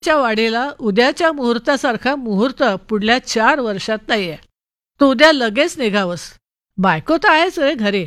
च्या वाडीला उद्याच्या मुहूर्तासारखा मुहूर्त पुढल्या 4 वर्षात नाहीये. तू उद्या लगेच निघावंस. बायको तर आहेच रे घरी.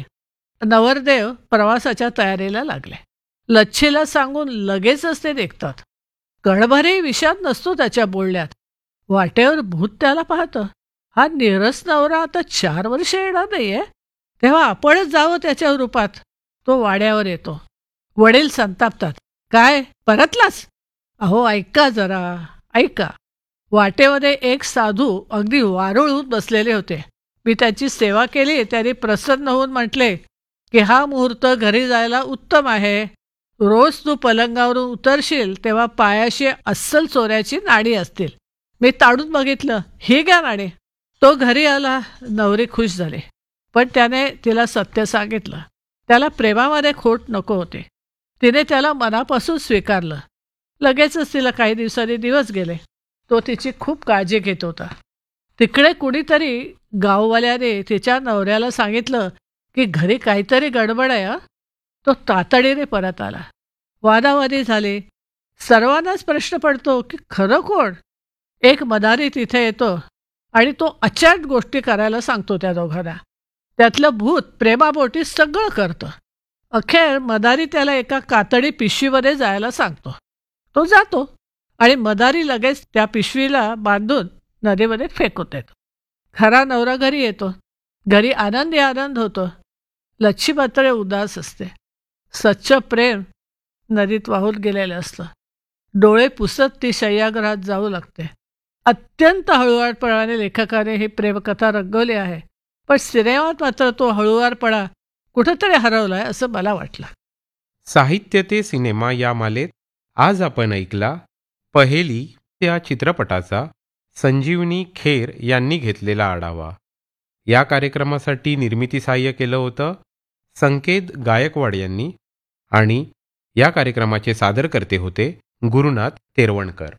नवरदेव प्रवासाच्या तयारीला लागले. लच्छीला सांगून लगेचच ते निघतात. कणभरही विषाद नसतो त्याच्या बोलण्यात. वाटेवर भूत त्याला पाहतं. हा निरस नवरा आता 4 वर्ष येणार नाहीये, तेव्हा आपणच जावं त्याच्या रूपात. तो वाड्यावर येतो. वडील संतापतात. काय परतलास? अहो ऐका जरा, ऐका. वाटेमध्ये एक साधू अगदी वारुळून बसलेले होते. मी त्यांची सेवा केली. त्यांनी प्रसन्न होऊन म्हटले की हा मुहूर्त घरी जायला उत्तम आहे. रोज तू पलंगावरून उतरशील तेव्हा पायाशी अस्सल चोऱ्याची नाणी असतील. मी ताडून बघितलं. ही घ्या नाणी. तो घरी आला. नवरी खुश झाली, पण त्याने तिला सत्य सांगितलं. त्याला प्रेमामध्ये खोट नको होते. तिने त्याला मनापासून स्वीकारलं. लगेचच तिला काही दिवसांनी दिवस गेले. तो तिची खूप काळजी घेत होता. तिकडे कुणीतरी गाववाल्याने तिच्या नवऱ्याला सांगितलं की घरी काहीतरी गडबड आहे. तो तातडीने परत आला. वादावादी झाली. सर्वांनाच प्रश्न पडतो की खरं कोण? एक मदारी तिथे येतो आणि तो अचाट गोष्टी करायला सांगतो त्या दोघांना. त्यातलं भूत प्रेमापोटी सगळं करतं. अखेर मदारी त्याला एका कातडी पिशवीमध्ये जायला सांगतो. तो जातो आणि मदारी लगेच त्या पिशवीला बांधून नदीमध्ये फेकून देतो. खरा नवरा घरी येतो. घरी आनंदी आनंद होतो. लच्छी मात्र उदास असते. सच्च प्रेम नदीत वाहून गेलेलं असतं. डोळे पुसत ती शय्यागृहात जाऊ लागते. अत्यंत हळुवारपणाने लेखकाने ही प्रेमकथा रंगवली आहे, पण सिनेमात मात्र तो हळुवारपणा कुठेतरी हरवलाय असं मला वाटलं. साहित्य ते सिनेमा या मालेत आज आपण ऐकला पहेली या चित्रपटाचा संजीवनी खेर यांनी घेतलेला आढावा. या कार्यक्रमासाठी निर्मिती सहाय्य केलं होतं संकेत गायकवाड यांनी आणि या कार्यक्रमाचे सादरकर्ते होते गुरुनाथ तेरवणकर.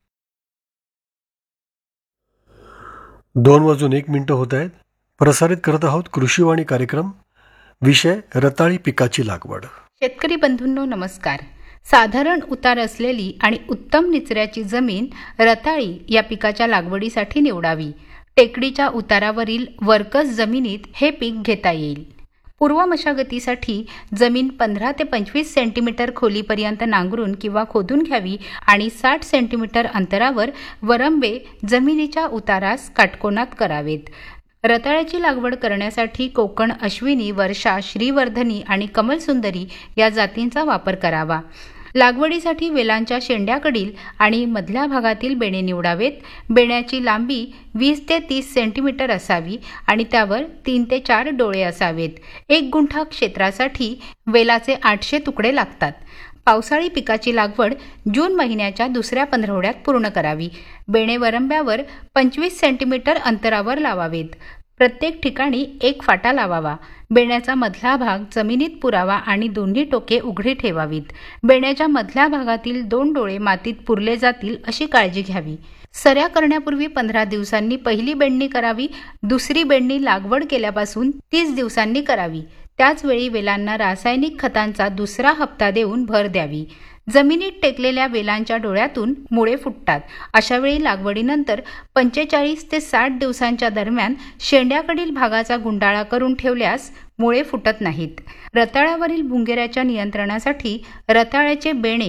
2:01 होत आहेत. प्रसारित करत आहोत कृषीवाणी कार्यक्रम. विषय रताळी पिकाची लागवड. शेतकरी बंधूंनो नमस्कार. साधारण उतार असलेली आणि उत्तम निचऱ्याची जमीन रताळी या पिकाच्या लागवडीसाठी निवडावी. टेकडीच्या उतारावरील वरकस जमिनीत हे पीक घेता येईल. पूर्व मशागतीसाठी जमीन 15 ते 25 सेंटीमीटर खोलीपर्यंत नांगरून किंवा खोदून घ्यावी आणि 60 सेंटीमीटर अंतरावर वरंबे जमिनीच्या उतारास काटकोनात करावेत. रताळ्याची लागवड करण्यासाठी कोकण अश्विनी, वर्षा, श्रीवर्धनी आणि कमलसुंदरी या जातींचा वापर करावा. लागवडीसाठी वेलांच्या शेंड्याकडील आणि मधल्या भागातील बेणे निवडावेत. बेण्याची लांबी 20 ते 30 सेंटीमीटर असावी आणि त्यावर 3 ते 4 डोळे असावेत. 1 गुंठा क्षेत्रासाठी वेलाचे 800 तुकडे लागतात. पावसाळी पिकाची लागवड जून महिन्याच्या दुसऱ्या पंधरवड्यात पूर्ण करावी. बेणे वरंब्यावर 25 सेंटीमीटर अंतरावर लावावेत. प्रत्येक ठिकाणी 1 फाटा लावावा. बेण्याचा मधला भाग जमिनीत पुरावा आणि दोन्ही टोके उघडी ठेवावीत. बेण्याच्या मधल्या भागातील 2 डोळे मातीत पुरले जातील अशी काळजी घ्यावी. सऱ्या करण्यापूर्वी 15 दिवसांनी पहिली बेंडणी करावी. दुसरी बेंडणी लागवड केल्यापासून 30 दिवसांनी करावी. त्याचवेळी वेलांना रासायनिक खतांचा दुसरा हप्ता देऊन भर द्यावी. जमिनीत टेकलेल्या वेलांच्या डोळ्यातून मुळे फुटतात. अशावेळी लागवडीनंतर 45 ते 60 दिवसांच्या दरम्यान शेंड्याकडील भागाचा गुंडाळा करून ठेवल्यास मुळे फुटत नाहीत. रताळ्यावरील भुंगेऱ्याच्या नियंत्रणासाठी रताळ्याचे बेणे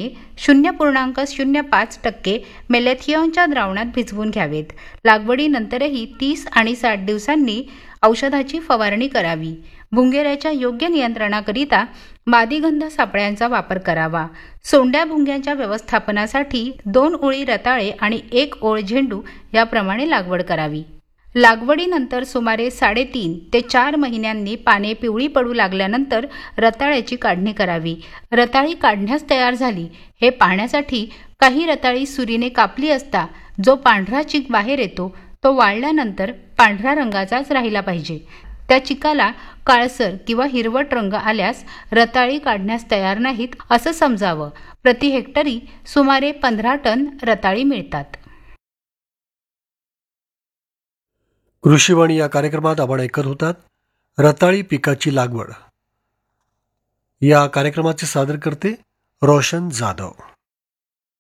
0.05% मेलेथिओनच्या द्रावणात भिजवून घ्यावेत. लागवडीनंतरही 30 आणि 60 दिवसांनी औषधाची फवारणी करावी. भुंगेऱ्याच्या योग्य नियंत्रणाकरिता मादीगंध सापळ्यांचा वापर करावा. सोंड्या भुंग्यांच्या व्यवस्थापनासाठी 2 ओळी रताळे आणि 1 ओळ झेंडू याप्रमाणे लागवड करावी. लागवडीनंतर सुमारे 3.5 ते 4 महिन्यांनी पाने पिवळी पडू लागल्यानंतर रताळ्याची काढणी करावी. रताळी काढण्यास तयार झाली हे पाहण्यासाठी काही रताळी सुरीने कापली असता जो पांढरा चीक बाहेर येतो तो वाळल्यानंतर पांढऱ्या रंगाचाच राहिला पाहिजे. त्या चिकाला काळसर किंवा हिरवट रंग आल्यास रताळी काढण्यास तयार नाहीत असं समजावं. प्रति हेक्टरी सुमारे 15 टन रताळी मिळतात. कृषीवाणी या कार्यक्रमात आपण ऐकत होतात रताळी पिकाची लागवड. या कार्यक्रमाचे सादरकर्ते रोशन जाधव.